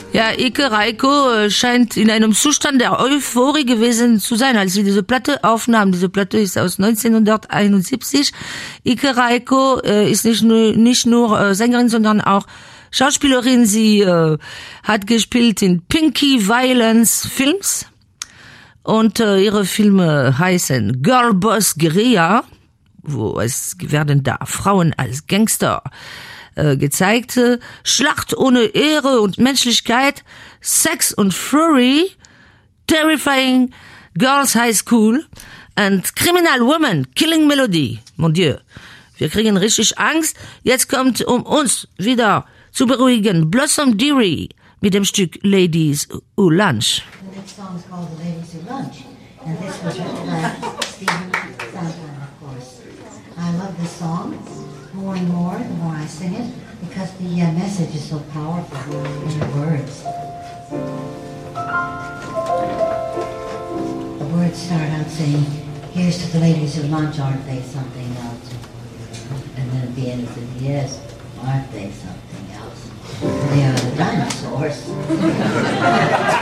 Ja, Ike Reiko scheint in einem Zustand der Euphorie gewesen zu sein, als sie diese Platte aufnahm. Diese Platte ist aus 1971. Ike Reiko ist nicht nur Sängerin, sondern auch Schauspielerin. Sie hat gespielt in Pinky Violence Films und ihre Filme heißen Girl Boss Guerilla, wo es werden da Frauen als Gangster gezeigt, Schlacht ohne Ehre und Menschlichkeit, Sex und Fury, Terrifying Girls High School and Criminal Woman, Killing Melody. Mon Dieu, wir kriegen richtig Angst. Jetzt kommt, um uns wieder zu beruhigen, Blossom Dearie mit dem Stück Ladies Who Lunch. The next song is called The Ladies Who Lunch, and this was written by Stephen Sondheim, of course. I love this song more and more the more I sing it, because the message is so powerful in the words. The words start out saying, "Here's to the ladies who lunch, aren't they something else?" And then at the end it says, "Yes, aren't they something else? They are the dinosaurs."